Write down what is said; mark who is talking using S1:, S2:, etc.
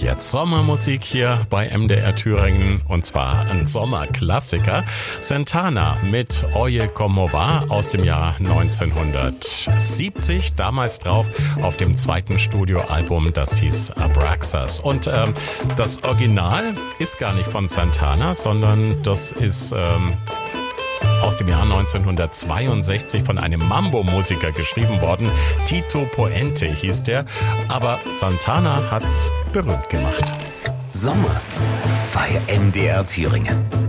S1: jetzt Sommermusik hier bei MDR Thüringen und zwar ein Sommerklassiker. Santana mit Oye Como Va aus dem Jahr 1970, damals drauf auf dem zweiten Studioalbum, das hieß Abraxas. Und das Original ist gar nicht von Santana, sondern das ist aus dem Jahr 1962 von einem Mambo-Musiker geschrieben worden. Tito Puente hieß der, aber Santana hat's berühmt gemacht.
S2: Sommer bei MDR Thüringen.